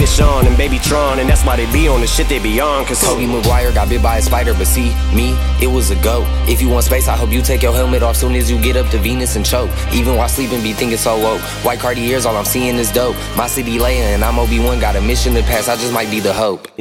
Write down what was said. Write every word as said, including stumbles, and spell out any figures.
nigga Sean and Baby Tron, and that's why they be on the shit they be on. Cause Tobey Maguire got bit by a spider, but see, me, it was a go. If you want space, I hope you take your helmet off soon as you get up to Venus and choke. Even while sleeping, be thinking so woke. White Cartiers, all I'm seeing is dope. My city laying, and I'm Obi-Wan, got a mission to pass, I just might be the hope.